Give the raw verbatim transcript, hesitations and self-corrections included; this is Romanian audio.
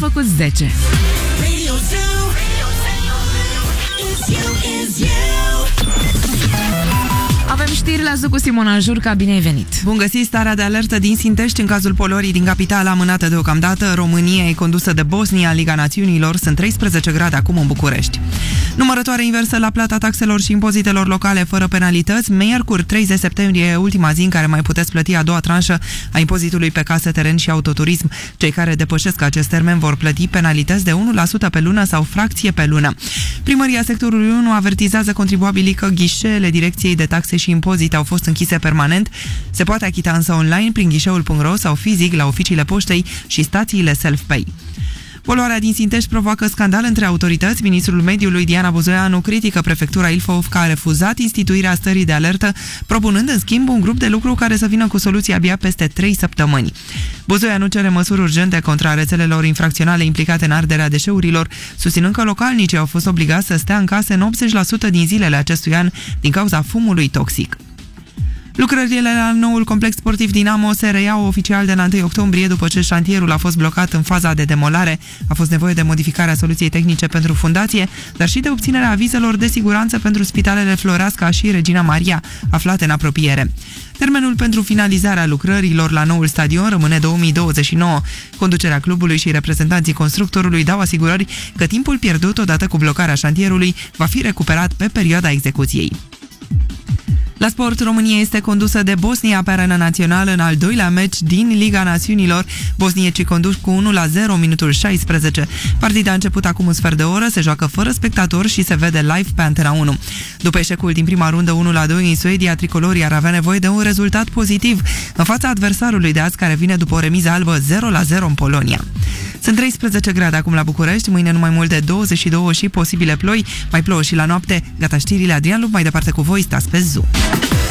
făcut zece. Avem știri la zi cu Simona Jurca, bine ai venit! Bun găsit! Starea de alertă din Sintești în cazul polorii din capitală amânată deocamdată. România e condusă de Bosnia în Liga Națiunilor, sunt treisprezece grade acum în București. Numărătoare inversă la plata taxelor și impozitelor locale fără penalități. Miercuri, treizeci septembrie, ultima zi în care mai puteți plăti a doua tranșă a impozitului pe case, teren și autoturism. Cei care depășesc acest termen vor plăti penalități de unu la sută pe lună sau fracție pe lună. Primăria sectorului unu avertizează contribuabilii că ghișeele Direcției de Taxe și Impozite au fost închise permanent. Se poate achita însă online prin ghișeul punct ro sau fizic la oficiile poștei și stațiile self-pay. Poluarea din Sintești provoacă scandal între autorități. Ministrul Mediului Diana Buzoianu critică prefectura Ilfov că a refuzat instituirea stării de alertă, propunând în schimb un grup de lucru care să vină cu soluții abia peste trei săptămâni. Buzoianu cere măsuri urgente contra rețelelor infracționale implicate în arderea deșeurilor, susținând că localnicii au fost obligați să stea în case în optzeci la sută din zilele acestui an din cauza fumului toxic. Lucrările la noul complex sportiv Dinamo se reiau oficial de la întâi octombrie după ce șantierul a fost blocat în faza de demolare. A fost nevoie de modificarea soluției tehnice pentru fundație, dar și de obținerea avizelor de siguranță pentru spitalele Floreasca și Regina Maria, aflate în apropiere. Termenul pentru finalizarea lucrărilor la noul stadion rămâne două mii douăzeci și nouă. Conducerea clubului și reprezentanții constructorului dau asigurări că timpul pierdut odată cu blocarea șantierului va fi recuperat pe perioada execuției. La sport, România este condusă de Bosnia pe arenă națională în al doilea meci din Liga Națiunilor. Bosniecii conduc cu unu la zero, minutul șaisprezece. Partida a început acum un sfert de oră, se joacă fără spectatori și se vede live pe Antena unu. După eșecul din prima rundă unu la doi în Suedia, tricolorii ar avea nevoie de un rezultat pozitiv în fața adversarului de azi, care vine după o remiză albă zero la zero în Polonia. Sunt treisprezece grade acum la București, mâine nu mai mult de douăzeci și doi și posibile ploi, mai plouă și la noapte. Gata știrile, Adrian Lup, mai departe cu voi, stați pe Zoom.